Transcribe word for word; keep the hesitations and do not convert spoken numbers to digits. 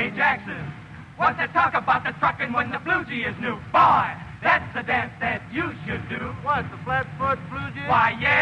Hey, Jackson, what's the talk about the truckin' when the blue jay is new? Boy, that's the dance that you should do. What, the flat-foot blue jay? Why, yeah.